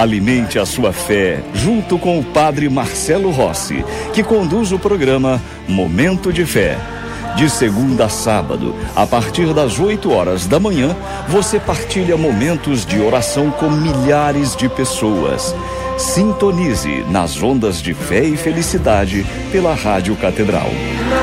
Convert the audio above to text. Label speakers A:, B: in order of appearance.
A: Alimente a sua fé junto com o Padre Marcelo Rossi, que conduz o programa Momento de Fé. De segunda a sábado, a partir das 8 horas da manhã, você partilha momentos de oração com milhares de pessoas. Sintonize nas ondas de fé e felicidade pela Rádio Catedral.